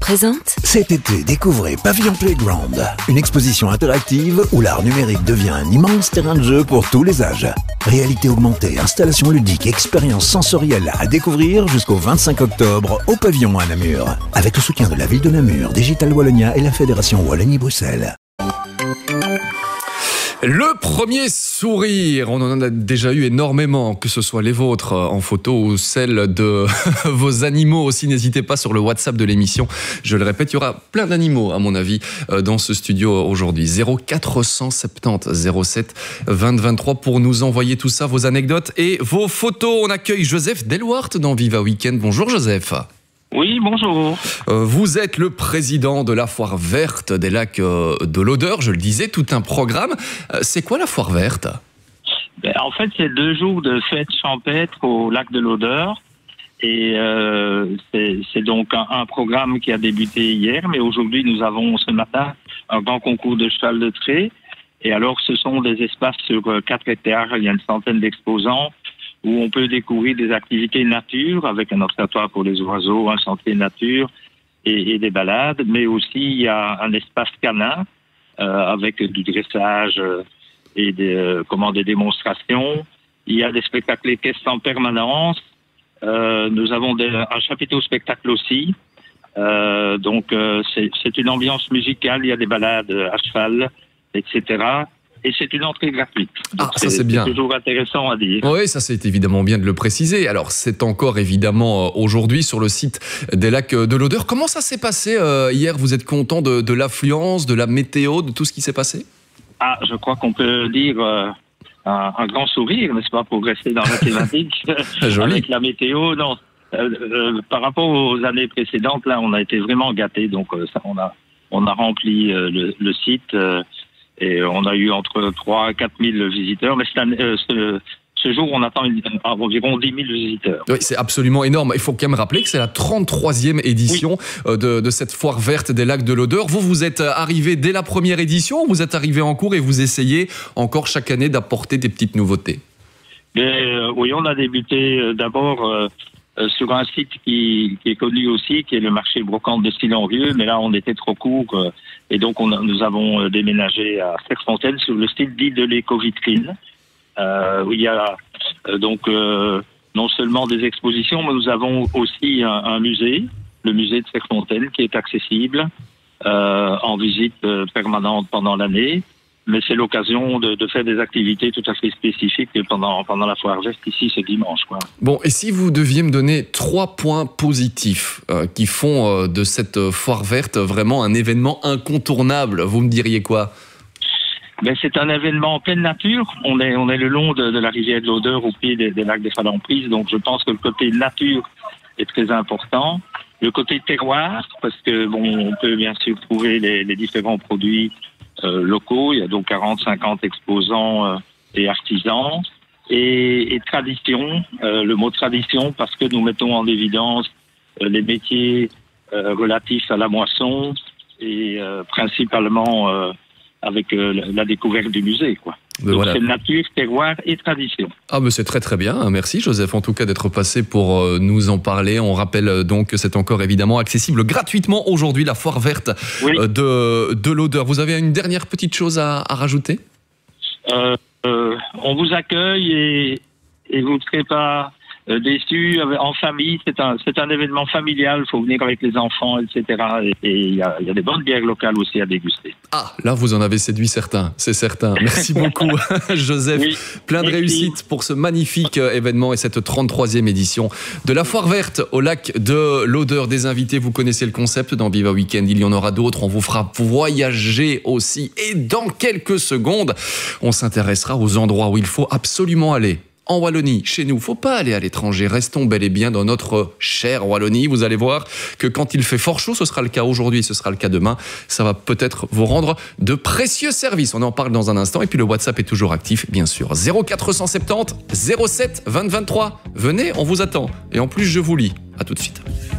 présente. Cet été, découvrez Pavillon Playground, une exposition interactive où l'art numérique devient un immense terrain de jeu pour tous les âges. Réalité augmentée, installations ludiques, expériences sensorielles à découvrir jusqu'au 25 octobre au Pavillon à Namur. Avec le soutien de la ville de Namur, Digital Wallonia et la Fédération Wallonie-Bruxelles. Le premier sourire, on en a déjà eu énormément, que ce soit les vôtres en photo ou celles de vos animaux aussi. N'hésitez pas sur le WhatsApp de l'émission. Je le répète, il y aura plein d'animaux, à mon avis, dans ce studio aujourd'hui. 0470 07 20 23 pour nous envoyer tout ça, vos anecdotes et vos photos. On accueille Joseph Delwart dans Viva Weekend. Bonjour Joseph. Oui, bonjour. Vous êtes le président de la Foire Verte des Lacs de l'Odeur, je le disais, tout un programme. C'est quoi la Foire Verte ? En fait, c'est 2 jours de fête champêtre au Lac de l'Odeur. Et c'est donc un programme qui a débuté hier, mais aujourd'hui, nous avons ce matin un grand concours de cheval de trait. Et alors, ce sont des espaces sur 4 hectares, il y a une centaine d'exposants, où on peut découvrir des activités nature avec un observatoire pour les oiseaux, un sentier nature et des balades, mais aussi il y a un espace canin avec du dressage et des démonstrations. Il y a des spectacles équestres en permanence. Nous avons un chapiteau spectacle aussi. Donc c'est une ambiance musicale, il y a des balades à cheval, etc. Et c'est une entrée gratuite. Donc ça c'est bien. C'est toujours intéressant à dire. Oui, ça c'est évidemment bien de le préciser. Alors c'est encore évidemment aujourd'hui sur le site des Lacs de l'Odeur. Comment ça s'est passé hier ? Vous êtes content de l'affluence, de la météo, de tout ce qui s'est passé ? Je crois qu'on peut dire un grand sourire, n'est-ce pas, pour rester dans la thématique. Avec la météo, non. Par rapport aux années précédentes, là, on a été vraiment gâtés. Donc ça, on a rempli le site. Et on a eu entre 3 et 4 000 visiteurs. Mais ce jour, on attend environ 10 000 visiteurs. Oui, c'est absolument énorme. Il faut quand même rappeler que c'est la 33e édition de cette foire verte des Lacs de l'Odeur. Vous êtes arrivé dès la première édition ou vous êtes arrivé en cours et vous essayez encore chaque année d'apporter des petites nouveautés ? Oui, on a débuté d'abord sur un site qui est connu aussi, qui est le marché brocante de Silonvieux, mais là on était trop court et donc nous avons déménagé à Serfontaine sur le site dit de l'éco-vitrine, où il y a donc non seulement des expositions, mais nous avons aussi un musée, le musée de Serfontaine, qui est accessible en visite permanente pendant l'année. Mais c'est l'occasion de faire des activités tout à fait spécifiques pendant la foire verte ici ce dimanche, quoi. Bon, et si vous deviez me donner 3 points positifs qui font de cette foire verte vraiment un événement incontournable, vous me diriez quoi ? C'est un événement en pleine nature. On est le long de la rivière de l'Odeur au pied des lacs des Phalamprises, donc je pense que le côté nature est très important. Le côté terroir, parce que on peut bien sûr trouver les différents produits locaux, il y a donc 40-50 exposants et artisans, et tradition, le mot tradition, parce que nous mettons en évidence les métiers relatifs à la moisson et principalement avec la découverte du musée, quoi. Donc voilà. C'est nature, terroir et tradition. Mais c'est très très bien, merci Joseph en tout cas d'être passé pour nous en parler. On rappelle donc que c'est encore évidemment accessible gratuitement aujourd'hui, la foire verte de l'Odeur. Vous avez une dernière petite chose à rajouter ? On vous accueille et vous ne serez pas déçus en famille. C'est un événement familial, il faut venir avec les enfants, etc. Et il y a des bonnes bières locales aussi à déguster. Là vous en avez séduit certains, c'est certain. Merci beaucoup Joseph. Plein de réussite pour ce magnifique événement et cette 33e édition de la Foire Verte au Lac de l'Odeur. Des invités, vous connaissez le concept dans Viva Weekend, il y en aura d'autres. On vous fera voyager aussi. Et dans quelques secondes, on s'intéressera aux endroits où il faut absolument aller. En Wallonie, chez nous, faut pas aller à l'étranger. Restons bel et bien dans notre chère Wallonie. Vous allez voir que quand il fait fort chaud, ce sera le cas aujourd'hui, ce sera le cas demain. Ça va peut-être vous rendre de précieux services. On en parle dans un instant. Et puis le WhatsApp est toujours actif, bien sûr. 0470 07 20 23. Venez, on vous attend. Et en plus, je vous lis. À tout de suite.